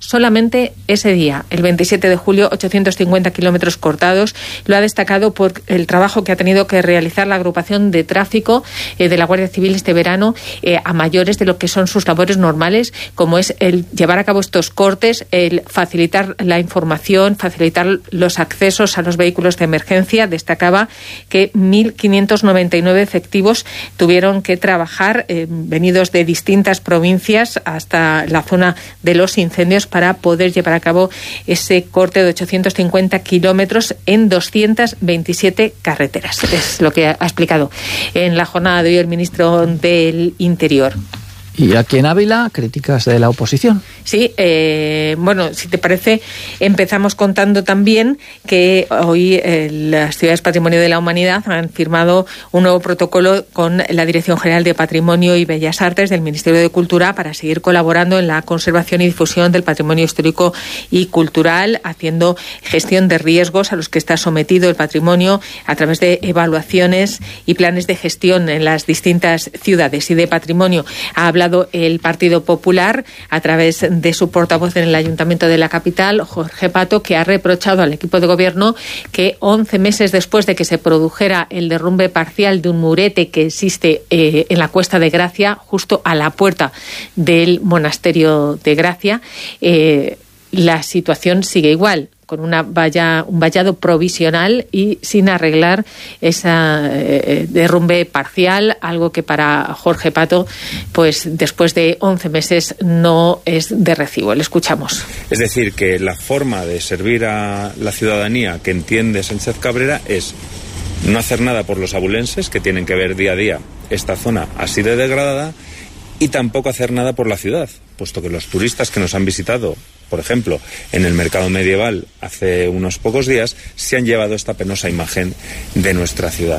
solamente ese día, el 27 de julio, 850 kilómetros cortados. Lo ha destacado por el trabajo que ha tenido que realizar la agrupación de tráfico de la Guardia Civil este verano a mayores de lo que son sus labores normales, como es el llevar a cabo estos cortes, el facilitar la información, facilitar los accesos a los vehículos de emergencia. Destacaba que 1.599 efectivos tuvieron que trabajar, venidos de distintas provincias hasta la zona de los incendios, para poder llevar a cabo ese corte de 850 kilómetros en 227 carreteras. Es lo que ha explicado en la jornada de hoy el ministro del Interior. Y aquí en Ávila, críticas de la oposición. Sí, bueno, si te parece, empezamos contando también que hoy las ciudades Patrimonio de la Humanidad han firmado un nuevo protocolo con la Dirección General de Patrimonio y Bellas Artes del Ministerio de Cultura para seguir colaborando en la conservación y difusión del patrimonio histórico y cultural, haciendo gestión de riesgos a los que está sometido el patrimonio a través de evaluaciones y planes de gestión en las distintas ciudades. Y de patrimonio ha hablado el Partido Popular a través de su portavoz en el Ayuntamiento de la capital, Jorge Pato, que ha reprochado al equipo de gobierno que 11 meses después de que se produjera el derrumbe parcial de un murete que existe en la Cuesta de Gracia, justo a la puerta del Monasterio de Gracia, la situación sigue igual, con un vallado provisional y sin arreglar ese derrumbe parcial, algo que para Jorge Pato, pues después de 11 meses no es de recibo. Le escuchamos. Es decir, que la forma de servir a la ciudadanía que entiende Sánchez Cabrera es no hacer nada por los abulenses, que tienen que ver día a día esta zona así de degradada, y tampoco hacer nada por la ciudad, puesto que los turistas que nos han visitado, por ejemplo, en el mercado medieval hace unos pocos días, se han llevado esta penosa imagen de nuestra ciudad.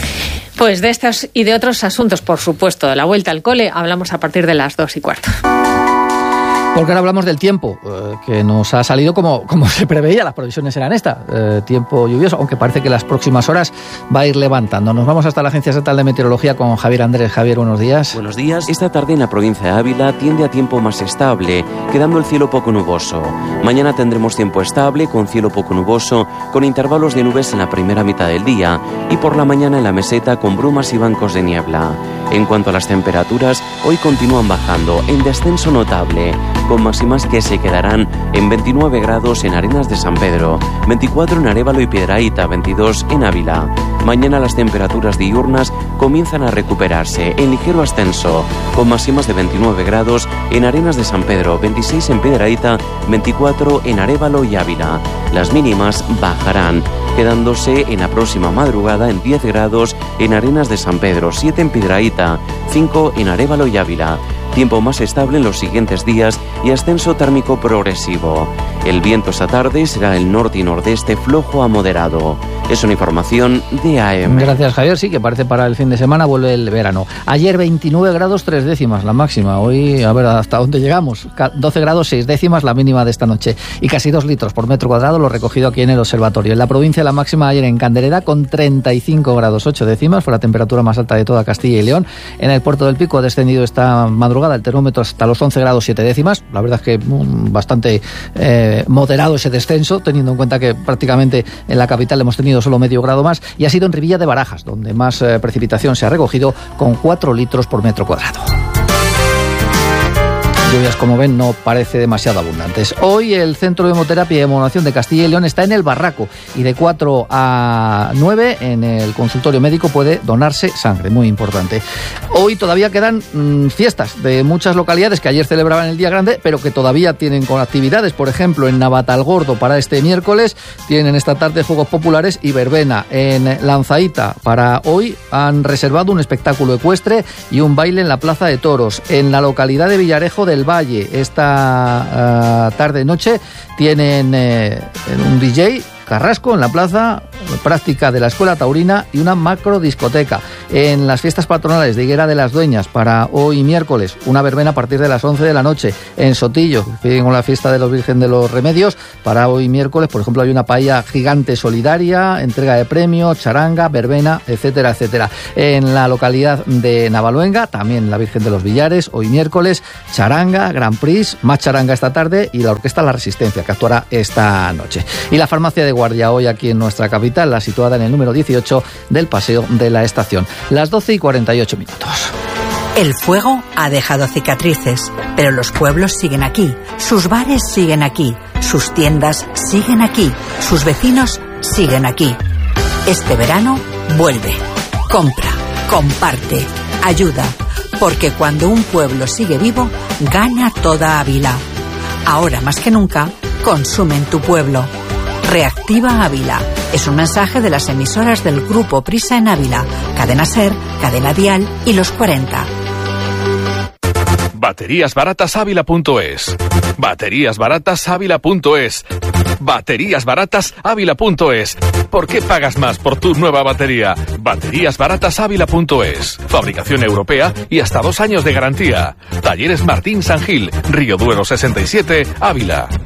Pues de estos y de otros asuntos, por supuesto, de la vuelta al cole, hablamos a partir de las 2:15. Porque ahora hablamos del tiempo, que nos ha salido como se preveía, las previsiones eran tiempo lluvioso, aunque parece que las próximas horas va a ir levantando. Nos vamos hasta la Agencia Estatal de Meteorología con Javier Andrés. Javier, buenos días. Buenos días. Esta tarde en la provincia de Ávila tiende a tiempo más estable, quedando el cielo poco nuboso. Mañana tendremos tiempo estable, con cielo poco nuboso, con intervalos de nubes en la primera mitad del día, y por la mañana en la meseta con brumas y bancos de niebla. En cuanto a las temperaturas, hoy continúan bajando, en descenso notable, con máximas que se quedarán en 29 grados en Arenas de San Pedro, 24 en Arévalo y Piedrahíta, 22 en Ávila. Mañana las temperaturas diurnas comienzan a recuperarse en ligero ascenso, con máximas de 29 grados en Arenas de San Pedro, 26 en Piedrahíta, 24 en Arévalo y Ávila. Las mínimas bajarán, quedándose en la próxima madrugada en 10 grados en Arenas de San Pedro, 7 en Piedrahíta, 5 en Arévalo y Ávila. Tiempo más estable en los siguientes días y ascenso térmico progresivo. El viento esta tarde será el norte y nordeste flojo a moderado. Es una información de AM. Gracias, Javier. Sí, que parece para el fin de semana vuelve el verano. Ayer 29 grados 3 décimas la máxima. Hoy, a ver hasta dónde llegamos. 12 grados 6 décimas la mínima de esta noche. Y casi 2 litros por metro cuadrado lo recogido aquí en el observatorio. En la provincia la máxima ayer en Candelera con 35 grados 8 décimas. Fue la temperatura más alta de toda Castilla y León. En el Puerto del Pico ha descendido esta madrugada el termómetro hasta los 11 grados 7 décimas. La verdad es que bastante moderado ese descenso, teniendo en cuenta que prácticamente en la capital hemos tenido solo medio grado más, y ha sido en Rivilla de Barajas, donde más precipitación se ha recogido, con 4 litros por metro cuadrado. Lluvias, como ven, no parece demasiado abundantes. Hoy el Centro de Hemoterapia y Hemodonación de Castilla y León está en el Barraco, y de 4 a 9 en el consultorio médico puede donarse sangre, muy importante. Hoy todavía quedan fiestas de muchas localidades que ayer celebraban el Día Grande, pero que todavía tienen con actividades. Por ejemplo, en Navatalgordo para este miércoles tienen esta tarde juegos populares y verbena. En Lanzaíta para hoy han reservado un espectáculo ecuestre y un baile en la Plaza de Toros. En la localidad de Villarejo del Valle esta tarde-noche tienen un DJ Carrasco en la plaza, práctica de la Escuela Taurina y una macrodiscoteca. En las fiestas patronales de Higuera de las Dueñas para hoy miércoles, una verbena a partir de las 11 de la noche. En Sotillo, con la fiesta de los Virgen de los Remedios, para hoy miércoles, por ejemplo, hay una paella gigante solidaria, entrega de premios, charanga, verbena, etcétera, etcétera. En la localidad de Navaluenga, también la Virgen de los Villares, hoy miércoles, charanga, Grand Prix, más charanga esta tarde y la Orquesta La Resistencia, que actuará esta noche. Y la farmacia de guardia hoy aquí en nuestra capital, la situada en el número 18 del Paseo de la Estación. Las 12:48. El fuego ha dejado cicatrices, pero los pueblos siguen aquí, sus bares siguen aquí, sus tiendas siguen aquí, sus vecinos siguen aquí. Este verano vuelve, compra, comparte, ayuda, porque cuando un pueblo sigue vivo, gana toda Ávila. Ahora más que nunca, consume en tu pueblo. Reactiva Ávila. Es un mensaje de las emisoras del Grupo Prisa en Ávila, Cadena SER, Cadena Dial y Los 40. Bateríasbaratasávila.es. Bateríasbaratasávila.es. Bateríasbaratasávila.es. ¿Por qué pagas más por tu nueva batería? Bateríasbaratasávila.es. Fabricación europea y hasta 2 años de garantía. Talleres Martín San Gil, Río Duero 67, Ávila.